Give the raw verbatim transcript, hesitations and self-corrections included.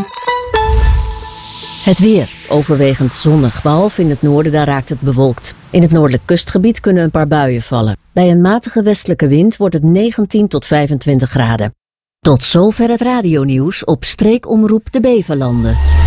Het weer. Overwegend zonnig, behalve in het noorden, daar raakt het bewolkt. In het noordelijk kustgebied kunnen een paar buien vallen. Bij een matige westelijke wind wordt het negentien tot vijfentwintig graden. Tot zover het radionieuws op streekomroep de Beverlanden.